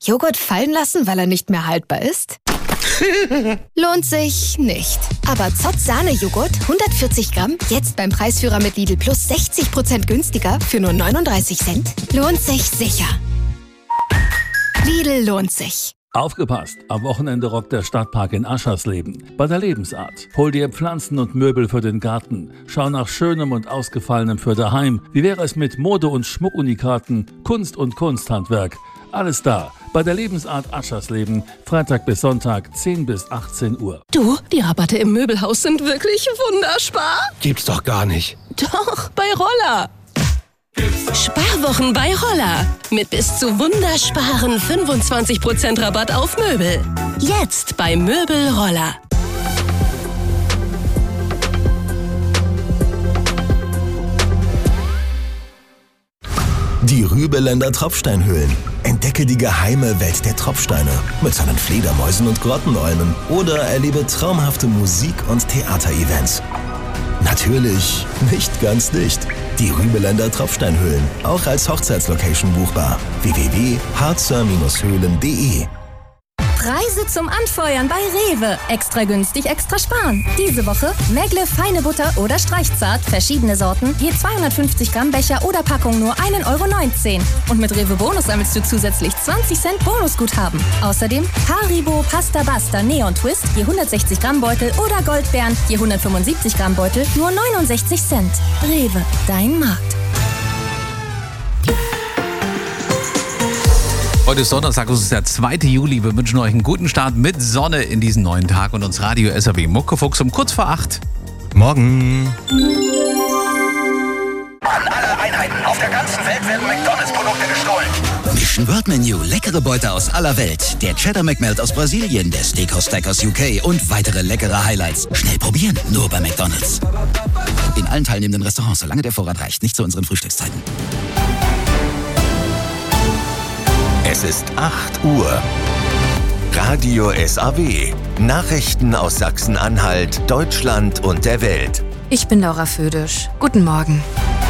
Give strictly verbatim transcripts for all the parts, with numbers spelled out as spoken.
Joghurt fallen lassen, weil er nicht mehr haltbar ist? Lohnt sich nicht. Aber Zott Sahne-Joghurt, hundertvierzig Gramm, jetzt beim Preisführer mit Lidl Plus sechzig Prozent günstiger für nur neununddreißig Cent. Lohnt sich sicher. Lidl lohnt sich. Aufgepasst! Am Wochenende rockt der Stadtpark in Aschersleben. Bei der Lebensart. Hol dir Pflanzen und Möbel für den Garten. Schau nach Schönem und Ausgefallenem für daheim. Wie wäre es mit Mode- und Schmuckunikaten, Kunst- und Kunsthandwerk? Alles da. Bei der Lebensart Aschersleben. Freitag bis Sonntag, zehn bis achtzehn Uhr. Du, die Rabatte im Möbelhaus sind wirklich wunderspar. Gibt's doch gar nicht. Doch, bei Roller. Sparwochen bei Roller. Mit bis zu wundersparen fünfundzwanzig Prozent Rabatt auf Möbel. Jetzt bei Möbel Roller. Die Rübeländer Tropfsteinhöhlen. Entdecke die geheime Welt der Tropfsteine mit seinen Fledermäusen und Grottenolmen oder erlebe traumhafte Musik- und Theaterevents. Natürlich nicht ganz dicht. Die Rübeländer Tropfsteinhöhlen, auch als Hochzeitslocation buchbar. w w w punkt harzer Höhlen punkt de. Preise zum Anfeuern bei Rewe. Extra günstig, extra sparen. Diese Woche Megle feine Butter oder Streichzart, verschiedene Sorten, je zweihundertfünfzig Gramm Becher oder Packung nur ein Euro neunzehn. Und mit Rewe Bonus sammelst du zusätzlich zwanzig Cent Bonusguthaben. Außerdem Haribo Pasta Basta Neon Twist, je hundertsechzig Gramm Beutel oder Goldbeeren, je hundertfünfundsiebzig Gramm Beutel, nur neunundsechzig Cent. Rewe, dein Markt. Heute ist Donnerstag, es ist der zweite Juli. Wir wünschen euch einen guten Start mit Sonne in diesen neuen Tag und uns Radio S R W Muckefuchs um kurz vor acht. Morgen. An alle Einheiten auf der ganzen Welt werden McDonalds-Produkte gestohlen. Mission World Menu, leckere Beute aus aller Welt. Der Cheddar McMelt aus Brasilien, der Steakhouse Stack aus U K und weitere leckere Highlights. Schnell probieren, nur bei McDonalds. In allen teilnehmenden Restaurants, solange der Vorrat reicht, nicht zu unseren Frühstückszeiten. Es ist acht Uhr. Radio S A W. Nachrichten aus Sachsen-Anhalt, Deutschland und der Welt. Ich bin Laura Födisch. Guten Morgen.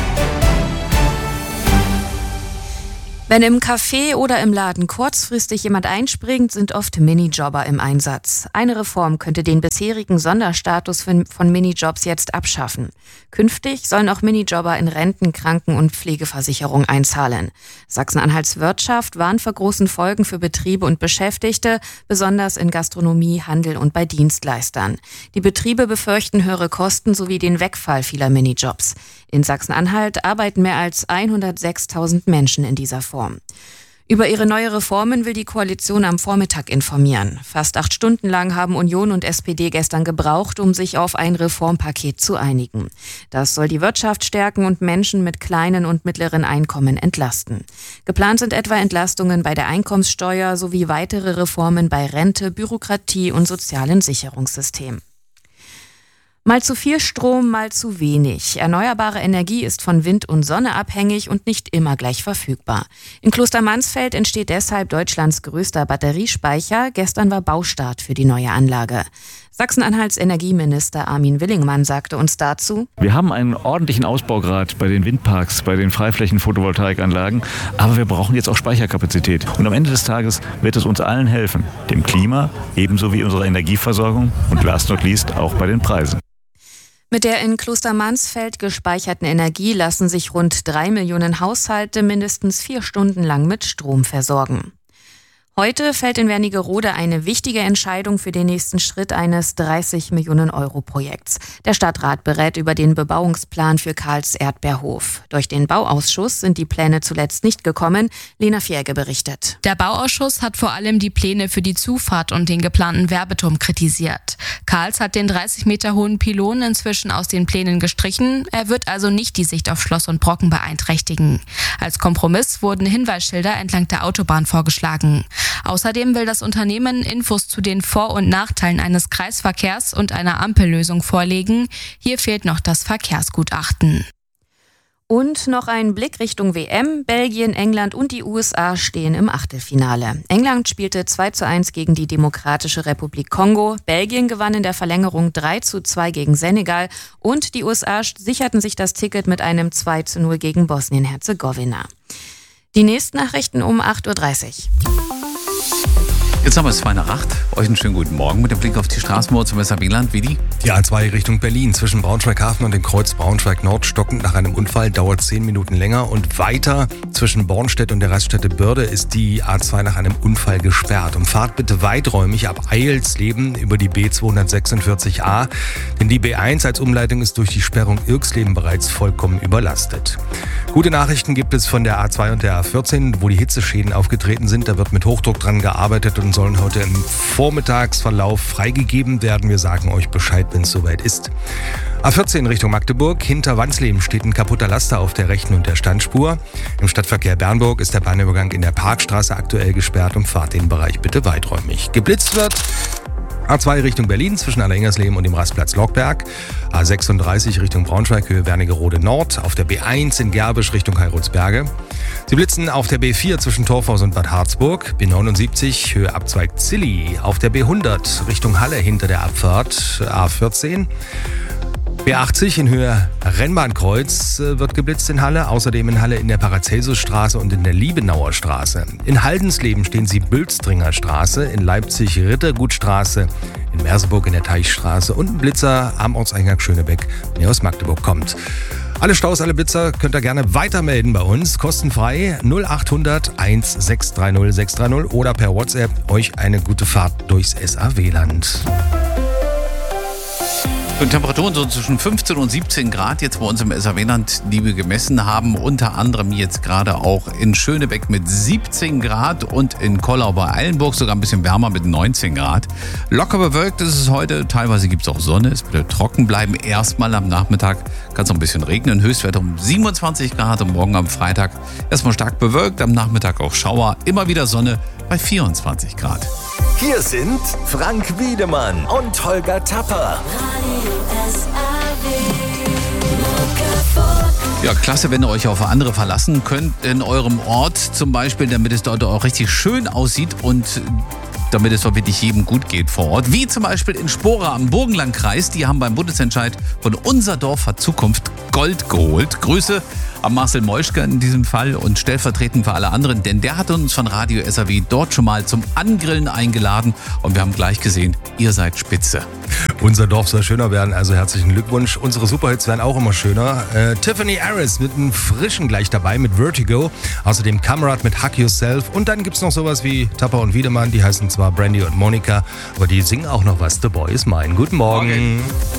Wenn im Café oder im Laden kurzfristig jemand einspringt, sind oft Minijobber im Einsatz. Eine Reform könnte den bisherigen Sonderstatus von, von Minijobs jetzt abschaffen. Künftig sollen auch Minijobber in Renten-, Kranken- und Pflegeversicherung einzahlen. Sachsen-Anhalts Wirtschaft warnt vor großen Folgen für Betriebe und Beschäftigte, besonders in Gastronomie, Handel und bei Dienstleistern. Die Betriebe befürchten höhere Kosten sowie den Wegfall vieler Minijobs. In Sachsen-Anhalt arbeiten mehr als hundertsechstausend Menschen in dieser Form. Über ihre neue Reformen will die Koalition am Vormittag informieren. Fast acht Stunden lang haben Union und S P D gestern gebraucht, um sich auf ein Reformpaket zu einigen. Das soll die Wirtschaft stärken und Menschen mit kleinen und mittleren Einkommen entlasten. Geplant sind etwa Entlastungen bei der Einkommenssteuer sowie weitere Reformen bei Rente, Bürokratie und sozialen Sicherungssystem. Mal zu viel Strom, mal zu wenig. Erneuerbare Energie ist von Wind und Sonne abhängig und nicht immer gleich verfügbar. In Klostermansfeld entsteht deshalb Deutschlands größter Batteriespeicher. Gestern war Baustart für die neue Anlage. Sachsen-Anhalts Energieminister Armin Willingmann sagte uns dazu: Wir haben einen ordentlichen Ausbaugrad bei den Windparks, bei den Freiflächen-Photovoltaikanlagen, aber wir brauchen jetzt auch Speicherkapazität. Und am Ende des Tages wird es uns allen helfen, dem Klima ebenso wie unserer Energieversorgung und last not least auch bei den Preisen. Mit der in Klostermansfeld gespeicherten Energie lassen sich rund drei Millionen Haushalte mindestens vier Stunden lang mit Strom versorgen. Heute fällt in Wernigerode eine wichtige Entscheidung für den nächsten Schritt eines dreißig Millionen Euro Projekts. Der Stadtrat berät über den Bebauungsplan für Karls Erdbeerhof. Durch den Bauausschuss sind die Pläne zuletzt nicht gekommen. Lena Fierge berichtet. Der Bauausschuss hat vor allem die Pläne für die Zufahrt und den geplanten Werbeturm kritisiert. Karls hat den dreißig Meter hohen Pylon inzwischen aus den Plänen gestrichen. Er wird also nicht die Sicht auf Schloss und Brocken beeinträchtigen. Als Kompromiss wurden Hinweisschilder entlang der Autobahn vorgeschlagen. Außerdem will das Unternehmen Infos zu den Vor- und Nachteilen eines Kreisverkehrs und einer Ampellösung vorlegen. Hier fehlt noch das Verkehrsgutachten. Und noch ein Blick Richtung W M. Belgien, England und die U S A stehen im Achtelfinale. England spielte zwei zu eins gegen die Demokratische Republik Kongo. Belgien gewann in der Verlängerung drei zu zwei gegen Senegal. Und die U S A sicherten sich das Ticket mit einem zwei zu null gegen Bosnien-Herzegowina. Die nächsten Nachrichten um acht Uhr dreißig. Jetzt haben wir es zwei nach acht. Euch einen schönen guten Morgen mit dem Blick auf die Straßenbahn zum S A W-Land. Wie die? Die A zwei Richtung Berlin zwischen Braunschweig-Hafen und dem Kreuz Braunschweig-Nord stockend nach einem Unfall, dauert zehn Minuten länger. Und weiter zwischen Bornstedt und der Raststätte Börde ist die A zwei nach einem Unfall gesperrt. Und fahrt bitte weiträumig ab Eilsleben über die B zweihundertsechsundvierzig A, denn die B eins als Umleitung ist durch die Sperrung Irksleben bereits vollkommen überlastet. Gute Nachrichten gibt es von der A zwei und der A vierzehn, wo die Hitzeschäden aufgetreten sind. Da wird mit Hochdruck dran gearbeitet und sollen heute im Vormittagsverlauf freigegeben werden. Wir sagen euch Bescheid, wenn es soweit ist. A vierzehn Richtung Magdeburg. Hinter Wansleben steht ein kaputter Laster auf der rechten und der Standspur. Im Stadtverkehr Bernburg ist der Bahnübergang in der Parkstraße aktuell gesperrt und fahrt den Bereich bitte weiträumig. Geblitzt wird A zwei Richtung Berlin zwischen Allersingersleben und dem Rastplatz Lockberg. A sechsunddreißig Richtung Braunschweig, Höhe Wernigerode Nord. Auf der B eins in Gerbisch Richtung Heilronsberge. Sie blitzen auf der B vier zwischen Torfhaus und Bad Harzburg. B neunundsiebzig, Höhe Abzweig Zilli. Auf der B hundert Richtung Halle hinter der Abfahrt A vierzehn. B achtzig in Höhe Rennbahnkreuz wird geblitzt in Halle. Außerdem in Halle in der Paracelsusstraße und in der Liebenauer Straße. In Haldensleben stehen Sie Bülstringer Straße, in Leipzig Rittergutstraße, in Merseburg in der Teichstraße und ein Blitzer am Ortseingang Schönebeck, wenn ihr aus Magdeburg kommt. Alle Staus, alle Blitzer könnt ihr gerne weitermelden bei uns. Kostenfrei null acht hundert sechshundertsechzig sechshundertdreißig oder per WhatsApp euch eine gute Fahrt durchs S A W-Land. Und Temperaturen so zwischen fünfzehn und siebzehn Grad jetzt bei uns im S A W-Land, die wir gemessen haben. Unter anderem jetzt gerade auch in Schönebeck mit siebzehn Grad und in Kollau bei Eilenburg sogar ein bisschen wärmer mit neunzehn Grad. Locker bewölkt ist es heute. Teilweise gibt es auch Sonne. Es wird trocken bleiben. Erstmal am Nachmittag kann es noch ein bisschen regnen. Höchstwert um siebenundzwanzig Grad und morgen am Freitag erstmal stark bewölkt. Am Nachmittag auch Schauer. Immer wieder Sonne bei vierundzwanzig Grad. Hier sind Frank Wiedemann und Holger Tapper. Ja, klasse, wenn ihr euch auf andere verlassen könnt in eurem Ort zum Beispiel, damit es dort auch richtig schön aussieht und damit es doch wirklich jedem gut geht vor Ort. Wie zum Beispiel in Spora am Burgenlandkreis. Die haben beim Bundesentscheid von Unser Dorf hat Zukunft Gold geholt. Grüße an Marcel Meuschke in diesem Fall und stellvertretend für alle anderen, denn der hat uns von Radio S A W dort schon mal zum Angrillen eingeladen und wir haben gleich gesehen, ihr seid spitze. Unser Dorf soll schöner werden, also herzlichen Glückwunsch. Unsere Superhits werden auch immer schöner. Äh, Tiffany Harris mit einem frischen gleich dabei mit Vertigo. Außerdem Kamerad mit Hug Yourself. Und dann gibt's noch sowas wie Tapper und Wiedemann. Die heißen zwar Brandy und Monika, aber die singen auch noch was. The Boy is Mine. Guten Morgen. Morgen.